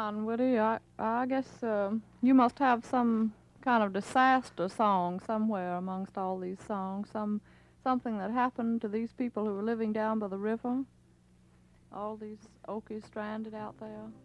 Dinwiddie, I guess you must have some kind of disaster song somewhere amongst all these songs. Something that happened to these people who were living down by the river. All these Okies stranded out there.